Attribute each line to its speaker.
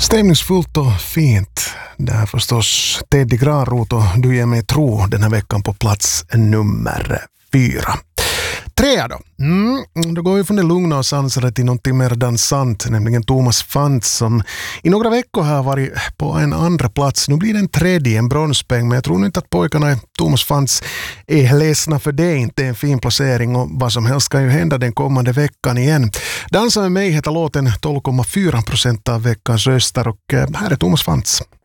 Speaker 1: Stämningsfullt och fint. Det här förstås Teddy Granroth och Du ger mig tro den här veckan på plats nummer 4. 3 då. Då går vi från det lugna och sansade till någonting mer dansant, nämligen Thomas Fantz som i några veckor har varit på en andra plats. Nu blir det en tredje, en bronspeng, men jag tror inte att pojkarna i Thomas Fantz är ledsna för det. Inte en fin placering och vad som helst kan ju hända den kommande veckan igen. Dansa med mig heter låten 12,4% av veckans röster och här är Thomas Fantz.